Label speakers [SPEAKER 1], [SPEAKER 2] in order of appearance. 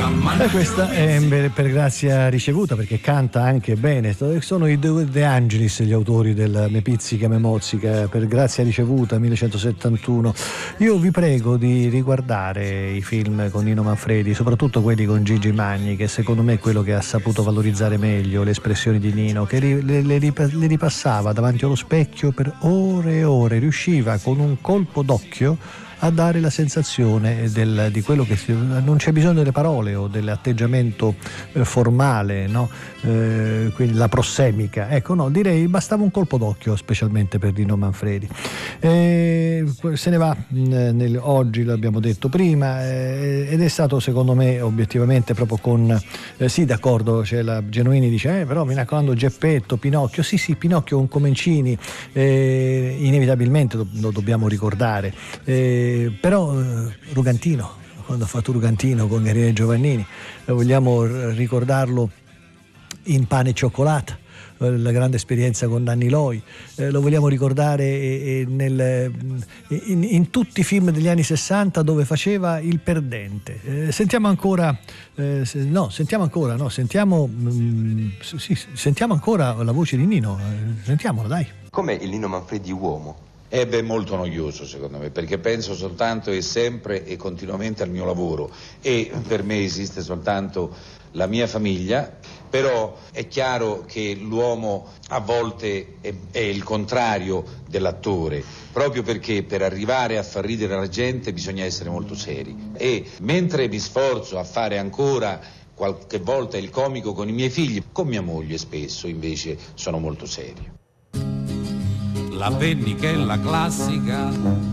[SPEAKER 1] Questa è per grazia ricevuta, perché canta anche bene. Sono i De Angelis gli autori del Me pizzica me mozzica, per grazia ricevuta 1971. Io vi prego di riguardare i film con Nino Manfredi, soprattutto quelli con Gigi Magni, che secondo me è quello che ha saputo valorizzare meglio le espressioni di Nino, che le ripassava davanti allo specchio per ore e ore, riusciva con un colpo d'occhio a dare la sensazione di quello che non c'è bisogno delle parole o dell'atteggiamento formale, no? Quindi la prossemica, ecco, no, direi bastava un colpo d'occhio, specialmente per Nino Manfredi. Se ne va oggi, l'abbiamo detto prima, ed è stato, secondo me, obiettivamente proprio con sì, d'accordo, cioè la Genuini dice però mi raccomando Geppetto, Pinocchio, sì, Pinocchio con Comencini, inevitabilmente lo dobbiamo ricordare, però Rugantino, quando ha fatto Rugantino con Gabriele Giovannini, vogliamo ricordarlo in Pane e cioccolata, la grande esperienza con Danny Loi, lo vogliamo ricordare in tutti i film degli anni 60 dove faceva il perdente. Sentiamo ancora la voce di Nino, sentiamola, dai.
[SPEAKER 2] Com'è il Nino Manfredi uomo?
[SPEAKER 3] Molto noioso secondo me, perché penso soltanto e sempre e continuamente al mio lavoro, e per me esiste soltanto la mia famiglia. Però è chiaro che l'uomo a volte è il contrario dell'attore, proprio perché per arrivare a far ridere la gente bisogna essere molto seri, e mentre mi sforzo a fare ancora qualche volta il comico con i miei figli, con mia moglie spesso invece sono molto serio.
[SPEAKER 4] La pennichella classica